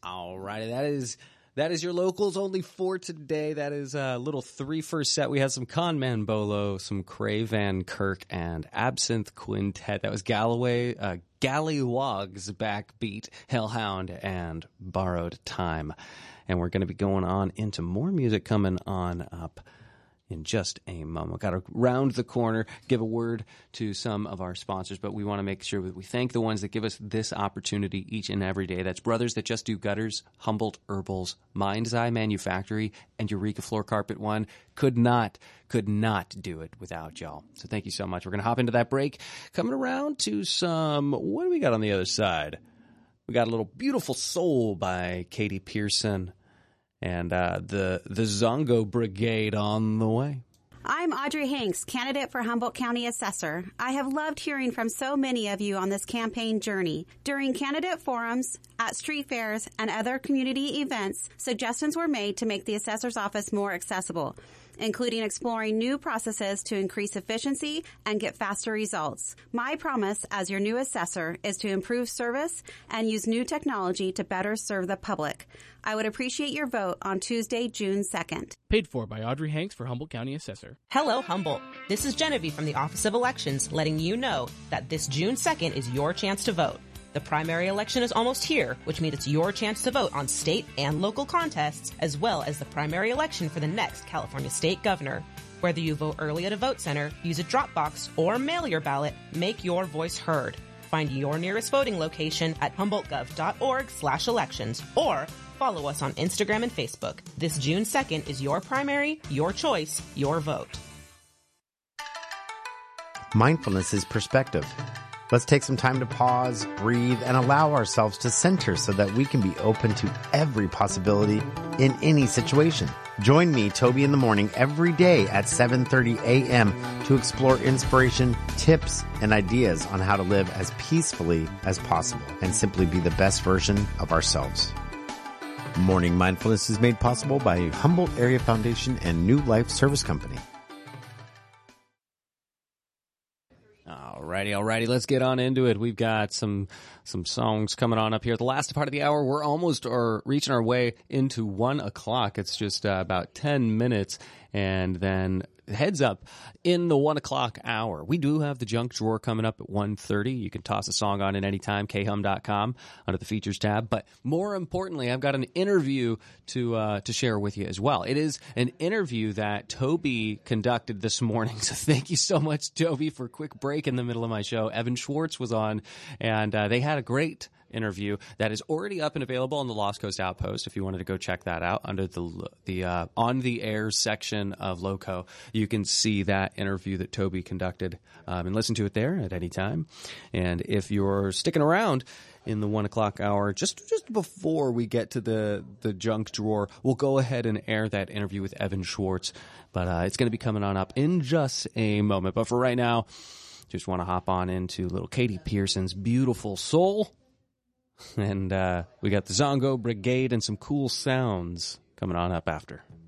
All righty, that is your locals only for today. That is a little 3-1 set. We had some Conman Bolo, some Cray Van Kirk, and Absinthe Quintet. That was Galloway's Backbeat, Hellhound, and Borrowed Time. And we're going to be going on into more music coming on up in just a moment. Got to round the corner, give a word to some of our sponsors, but we want to make sure that we thank the ones that give us this opportunity each and every day. That's Brothers That Just Do Gutters, Humboldt Herbals, Mind's Eye Manufactory, and Eureka Floor Carpet One. Could not do it without y'all. So thank you so much. We're going to hop into that break. Coming around to some, what do we got on the other side? We got a little Beautiful Soul by Katie Pearson. And the Zongo Brigade on the way. I'm Audrey Hanks, candidate for Humboldt County Assessor. I have loved hearing from so many of you on this campaign journey. During candidate forums, at street fairs, and other community events, suggestions were made to make the assessor's office more accessible, including exploring new processes to increase efficiency and get faster results. My promise as your new assessor is to improve service and use new technology to better serve the public. I would appreciate your vote on Tuesday, June 2nd. Paid for by Audrey Hanks for Humboldt County Assessor. Hello, Humboldt. This is Genevieve from the Office of Elections letting you know that this June 2nd is your chance to vote. The primary election is almost here, which means it's your chance to vote on state and local contests, as well as the primary election for the next California state governor. Whether you vote early at a vote center, use a drop box, or mail your ballot, make your voice heard. Find your nearest voting location at humboldtgov.org/elections or follow us on Instagram and Facebook. This June 2nd is your primary, your choice, your vote. Mindfulness is perspective. Let's take some time to pause, breathe, and allow ourselves to center so that we can be open to every possibility in any situation. Join me, Toby, in the morning every day at 7:30 a.m. to explore inspiration, tips, and ideas on how to live as peacefully as possible and simply be the best version of ourselves. Morning Mindfulness is made possible by Humboldt Area Foundation and New Life Service Company. Alrighty, let's get on into it. We've got some songs coming on up here. The last part of the hour, we're almost reaching our way into 1 o'clock. It's just about 10 minutes, and then heads up in the 1 o'clock hour. We do have the junk drawer coming up at 1:30. You can toss a song on at any time, khum.com under the features tab. But more importantly, I've got an interview to share with you as well. It is an interview that Toby conducted this morning. So thank you so much, Toby, for a quick break in the middle of my show. Evan Schwartz was on, and they had a great interview that is already up and available on the Lost Coast Outpost. If you wanted to go check that out under the on the air section of Loco, you can see that interview that Toby conducted and listen to it there at any time. And if you're sticking around in the 1 o'clock hour, just before we get to the junk drawer, we'll go ahead and air that interview with Evan Schwartz. But it's going to be coming on up in just a moment. But for right now, just want to hop on into little Katie Pearson's Beautiful Soul. And we got the Zongo Brigade and some cool sounds coming on up after.